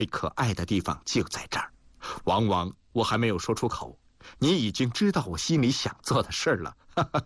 可爱的地方就在这儿，往往我还没有说出口，你已经知道我心里想做的事儿了。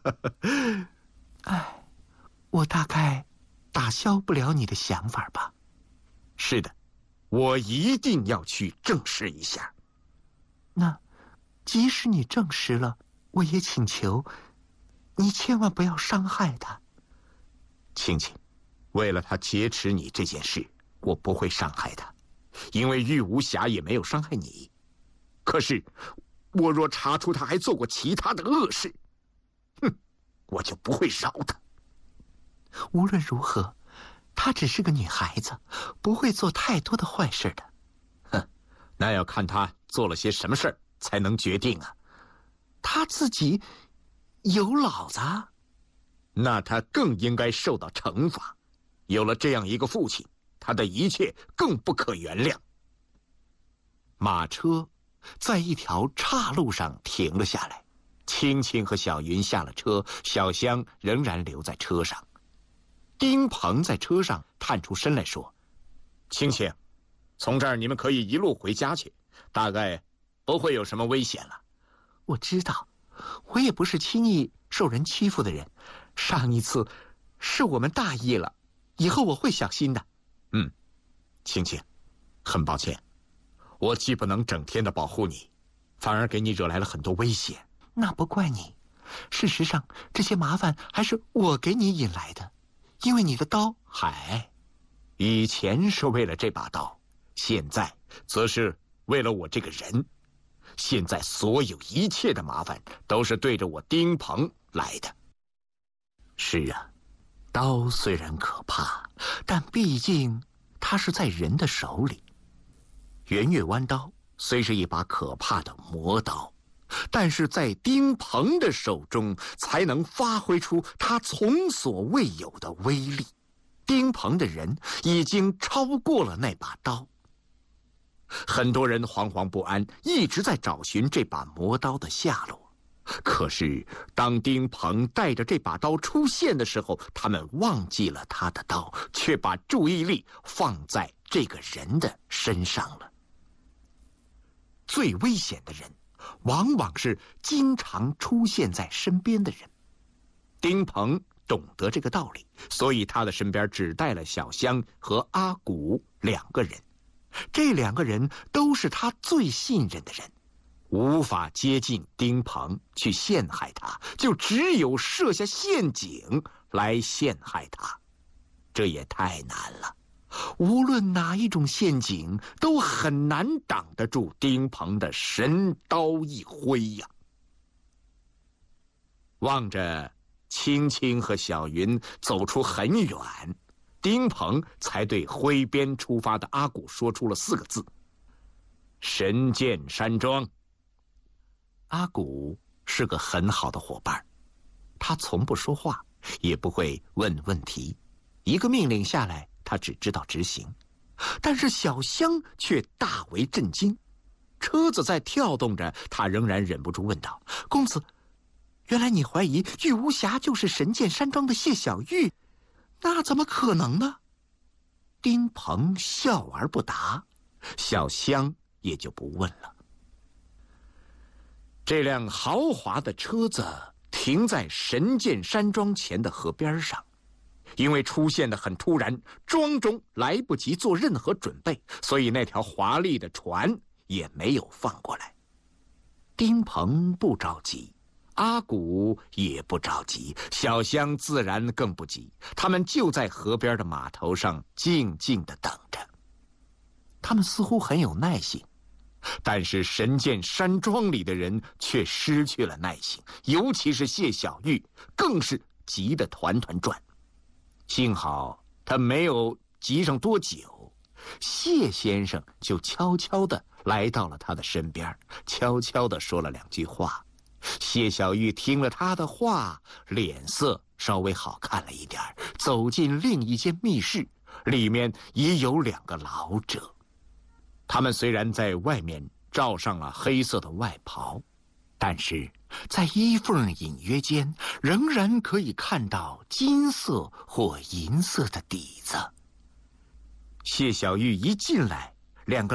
哎，我大概打消不了你的想法吧？ 是的，我一定要去证实一下。 那，即使你证实了，我也请求你千万不要伤害他。 青青，为了他劫持你这件事，我不会伤害他，因为玉无暇也没有伤害你。可是，我若查出他还做过其他的恶事，我就不会饶他。 无论如何，她只是个女孩子，不会做太多的坏事的。 那要看他做了些什么事儿才能决定啊。 她自己有老子， 那他更应该受到惩罚。有了这样一个父亲，他的一切更不可原谅。马车在一条岔路上停了下来，青青和小云下了车，小香仍然留在车上。丁鹏在车上探出身来说：“青青，从这儿你们可以一路回家去，大概不会有什么危险了。” 我知道，我也不是轻易受人欺负的人。上一次是我们大意了，以后我会小心的。 青青，很抱歉，我既不能整天的保护你，反而给你惹来了很多危险。 那不怪你，事实上这些麻烦还是我给你引来的，因为你的刀。 嗨，以前是为了这把刀，现在则是为了我这个人。现在所有一切的麻烦都是对着我丁鹏来的。是啊，刀虽然可怕，但毕竟它是在人的手里。圆月弯刀虽是一把可怕的魔刀，但是在丁鹏的手中才能发挥出他从所未有的威力。丁鹏的人已经超过了那把刀。很多人惶惶不安，一直在找寻这把魔刀的下落。可是当丁鹏带着这把刀出现的时候，他们忘记了他的刀，却把注意力放在这个人的身上了。最危险的人往往是经常出现在身边的人。丁鹏懂得这个道理，所以他的身边只带了小香和阿古2个人。这2个人都是他最信任的人，无法接近丁鹏去陷害他，就只有设下陷阱来陷害他。这也太难了，无论哪一种陷阱都很难挡得住丁鹏的神刀一挥呀。望着青青和小云走出很远，丁鹏才对挥鞭出发的阿古说出了4个字：神剑山庄。阿古是个很好的伙伴，他从不说话，也不会问问题，一个命令下来他只知道执行。但是小香却大为震惊，车子在跳动着，他仍然忍不住问道：公子，原来你怀疑玉无暇就是神剑山庄的谢小玉？那怎么可能呢？丁鹏笑而不答，小香也就不问了。这辆豪华的车子停在神剑山庄前的河边上，因为出现得很突然，庄中来不及做任何准备，所以那条华丽的船也没有放过来。丁鹏不着急，阿古也不着急，小香自然更不急，他们就在河边的码头上静静地等着。他们似乎很有耐心，但是神剑山庄里的人却失去了耐心，尤其是谢小玉，更是急得团团转。幸好他没有急上多久，谢先生就悄悄地来到了他的身边，悄悄地说了2句话。谢小玉听了他的话，脸色稍微好看了一点，走进另一间密室，里面也有2个老者。他们虽然在外面罩上了黑色的外袍，但是在衣缝隐约间仍然可以看到金色或银色的底子。谢小玉一进来， 两个